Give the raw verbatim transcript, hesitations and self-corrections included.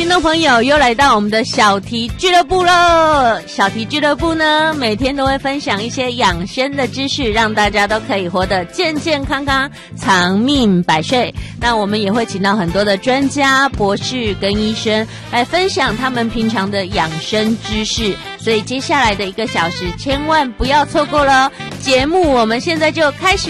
听众朋友又来到我们的小题俱乐部了。小题俱乐部呢，每天都会分享一些养生的知识，让大家都可以活得健健康康，长命百岁。那我们也会请到很多的专家、博士跟医生来分享他们平常的养生知识，所以接下来的一个小时千万不要错过了。节目我们现在就开始